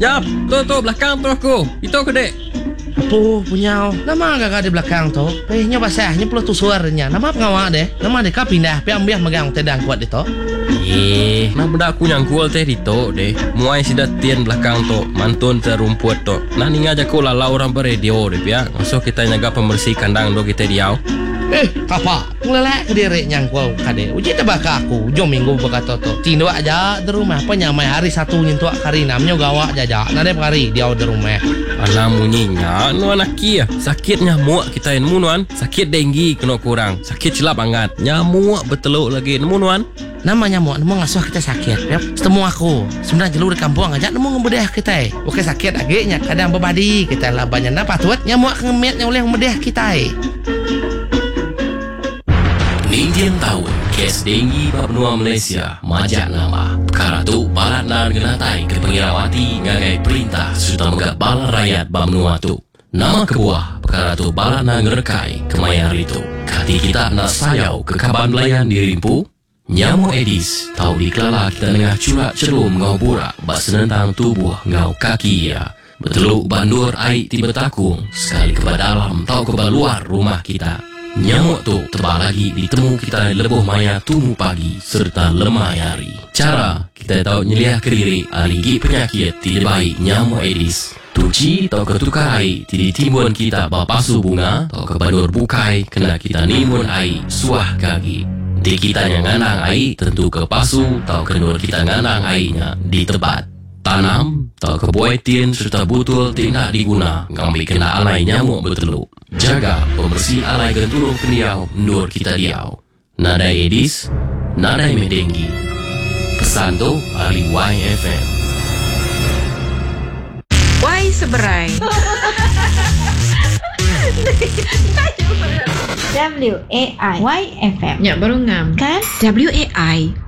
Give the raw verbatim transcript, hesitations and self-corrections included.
Jap, tu tu belakang tu aku. Itu aku dek. Apa punya? Nama agak di belakang tu. Pehnya basahnya perlu tu suaranya. Nama pengawak deh. Nama dek kau pindah. Pi ambiah megang tedang kuat itu. Eh, nah benda aku nyangkul teh itu deh. Muai sidat tian belakang tu, mantun terumput tu. Nah ninga aja ku lalau orang beradio deh ya. Masuk kita nyaga pembersih kandang do kita diau. Eh, kapa? Ngelelak ke diri nyangkul kade. Uji tebak aku. Jom minggu berkata tu. Tindo aja di rumah. Penyamai hari satu nyentuh kari namanya gawak jaja. Nade kari dia di rumah. Alam munyinya nu anak kia. Sakit nyamuk kita yang munuan. Sakit denggi kena kurang. Sakit celap angat. Nyamuk beteluk lagi nemu nuan. Nama nyamuk nemu ngasuh kita sakit. Yep. Setemu aku. Sebenarnya jelur di kampung aja nemu ngebedah kita. Oke sakit aginya kadang bebadi kita lah banyak napa tuat nyamuk ngemetnya oleh ngebedah kita. Nintian tahun kes denggi bab benua Malaysia majak nama perkara tu balat nan genatai ke pengirawati ngagai perintah serta megat balat rakyat bab benua tu nama kebuah perkara tu balat nan ngerekai kemayar itu kati kita nak sayau ke kaban belayan dirimpu nyamuk Aedes tahu dikelala kita tengah curak cerum ngau burak bak senentang tubuh ngau kaki ya beteluk bandur air tiba takung sekali ke dalam tahu ke luar rumah kita. Nyamuk tu tebal lagi ditemu kita lebuh maya tumu pagi serta lemah hari. Cara kita tahu nyeliah kediri aligi penyakit tidak baik nyamuk Aedes. Tuci atau ketukar air tidak timbun kita bapasu bunga atau kebandur bukai kena kita nimun air suah kaki. Di kita yang nganang air tentu ke pasu atau kenur kita nganang airnya di tebat. Tanam atau kebuaitin serta butul tidak diguna ngambil kena alai nyamuk berteluk. Jaga pembersih alai gentulung keniau nur kita diau. Nada Aedes, nada medenggi. Pesan tu ahli Y F M. Y seberai. W A I Y F M. Ya baru ngam Kan? W A I